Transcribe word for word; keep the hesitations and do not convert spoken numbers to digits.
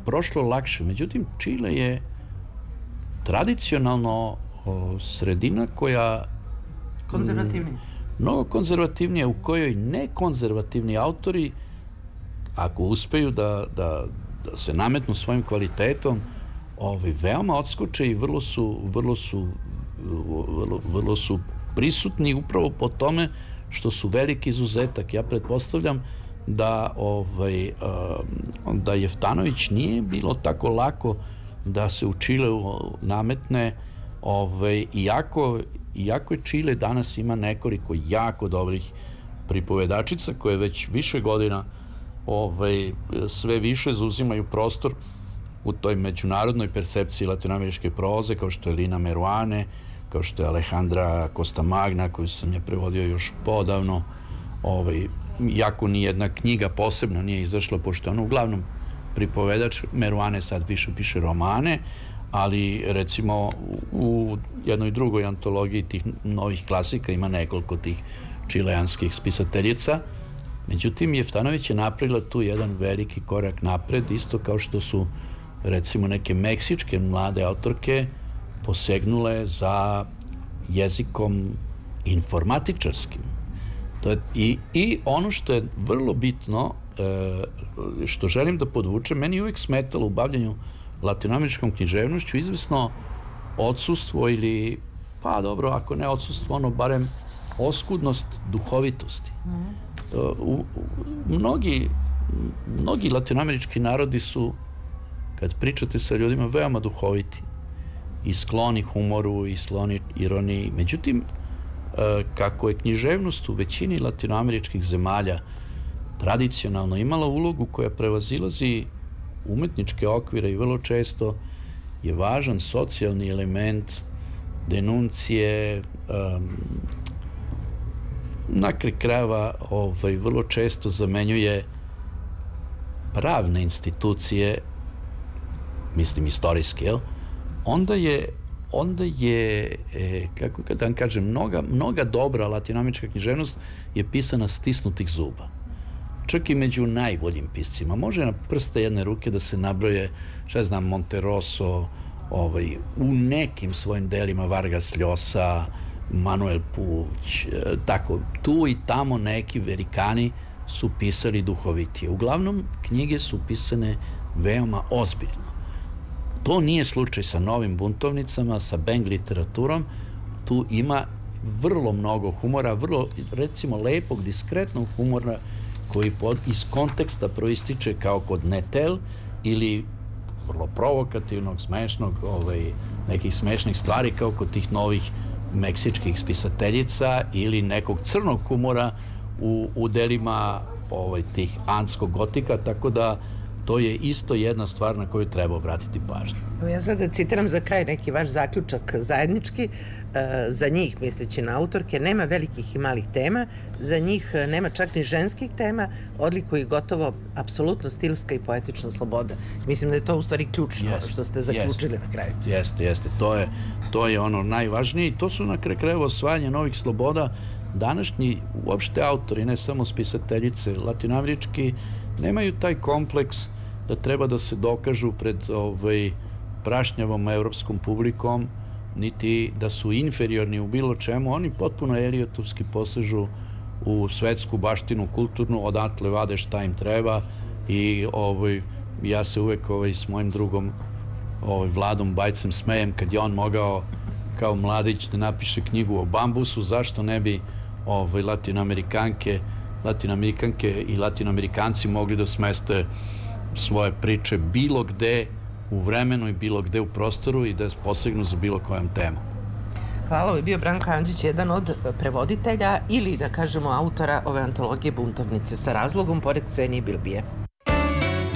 prošlo lakše. Međutim, Čile je tradicionalno sredina koja... Konzervativnija. Mnogo konzervativnija, u kojoj nekonzervativni autori, ako uspeju da, da, da se nametnu svojim kvalitetom, ovaj, veoma odskoče i vrlo su, vrlo su, vrlo, vrlo su prisutni upravo po tome što su veliki izuzetak. Ja pretpostavljam da, ovaj, da Jeftanović nije bilo tako lako da se u Čileu nametne, ovaj, iako, iako je Čile danas ima nekoliko jako dobrih pripovedačica koje već više godina ovaj, sve više zauzimaju prostor u toj međunarodnoj percepciji latinoameričke proze, kao što je Lina Meruane, kao što je Alejandra Costamagna, koju sam je prevodio još podavno. Ovaj, jako nijedna knjiga posebno nije izašla, pošto je ona uglavnom pripovedač. Meruane sad više piše romane, ali recimo u jednoj drugoj antologiji tih novih klasika ima nekoliko tih čileanskih spisateljica. Međutim, Jeftanović je napravila tu jedan veliki korak napred, isto kao što su recimo neke meksičke mlade autorke posegnule za jezikom informatičarskim. To je, i, I ono što je vrlo bitno, e, što želim da podvučem, meni je uvijek smetalo u bavljanju latinoameričkom književnošću izvesno odsustvo ili, pa dobro, ako ne odsustvo, ono barem oskudnost duhovitosti. Mm. U, u, mnogi, mnogi latinoamerički narodi su, kad pričate sa ljudima, veoma duhoviti i skloni humoru i skloni ironiji. Međutim, kako je književnost u većini latinoameričkih zemalja tradicionalno imala ulogu koja prevazilazi umetničke okvire i vrlo često je važan socijalni element denuncije, um, na kraju krajeva ovaj, vrlo često zamenjuje pravne institucije, mislim istorijski, jel? Onda je onda je, e, kako da vam kažem, mnoga, mnoga dobra latinoamerička književnost je pisana stisnutih zuba. Čak i među najboljim piscima. Može na prste jedne ruke da se nabroje, šta znam, Monteroso, ovaj, u nekim svojim delima Vargas Llosa, Manuel Puć, e, tako, tu i tamo neki velikani su pisali duhovitije. Uglavnom, knjige su pisane veoma ozbiljno. To nije slučaj sa novim buntovnicama, sa bang literaturom. Tu ima vrlo mnogo humora, vrlo, recimo, lepog, diskretnog humora koji pod, iz konteksta proističe kao kod Netel ili vrlo provokativnog, smešnog, ovaj, nekih smešnih stvari kao kod tih novih meksičkih spisateljica ili nekog crnog humora u, u delima ovaj, tih andskog gotika, tako da to je isto jedna stvar na koju treba obratiti pažnju. Ja sad da citiram za kraj neki vaš zaključak zajednički. Za njih, misleći na autorke, nema velikih i malih tema, za njih nema čak ni ženskih tema, odlikuje gotovo apsolutno stilska i poetična sloboda. Mislim da je to u stvari ključno yes, što ste zaključili yes, na kraju. Jeste, jeste. To je, to je ono najvažnije i to su na kraju krajeva osvajanje novih sloboda. Današnji uopšte autori, ne samo spisateljice, latinoamerički, nemaju taj kompleks da treba da se dokažu pred ovaj, prašnjavom evropskom publikom, niti da su inferiorni u bilo čemu. Oni potpuno eliotovski posežu u svetsku baštinu kulturnu, odatle vade šta im treba i ovaj, ja se uvek ovaj, s mojim drugom ovaj, Vladom Bajcem smejem kad je on mogao kao mladić da napiše knjigu o bambusu, zašto ne bi ovaj, latinoamerikanke, latinoamerikanke i latinoamerikanci mogli da smeste svoje priče bilo gde u vremenu i bilo gde u prostoru i da posegnu za bilo kojom temom. Hvala, ovo je bio Branko Andžić, jedan od prevoditelja ili, da kažemo, autora ove antologije Buntovnice sa razlogom, pored Ksenije Bilbije.